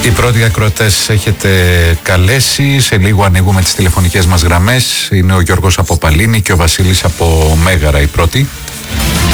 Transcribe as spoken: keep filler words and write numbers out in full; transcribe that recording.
Οι πρώτοι ακροατές έχετε καλέσει. Σε λίγο ανοίγουμε τις τηλεφωνικές μας γραμμές. Είναι ο Γιώργος από Παλίνη και ο Βασίλης από Μέγαρα οι πρώτοι.